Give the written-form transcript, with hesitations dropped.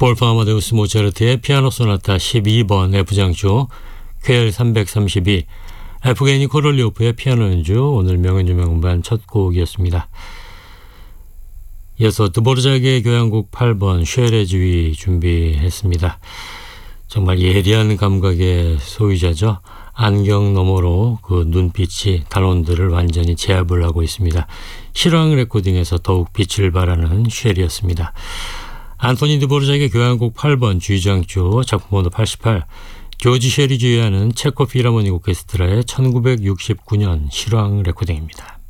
볼프 아마데우스 모차르트의 피아노 소나타 12번 F장조 퀘엘 332 에프게니 코롤리오프의 피아노 연주, 오늘 명연주 명반 첫 곡이었습니다. 이어서 드보르자크의 교향곡 8번 쉐레 주의 준비했습니다. 정말 예리한 감각의 소유자죠. 안경 너머로 그 눈빛이 단원들을 완전히 제압을 하고 있습니다. 실황 레코딩에서 더욱 빛을 발하는 쉘이었습니다. 안토니 드보르자크의 교향곡 8번 G장조 작품번호 88, 조지 쉘이 주의하는 체코 필하모닉 오케스트라의 1969년 실황 레코딩입니다.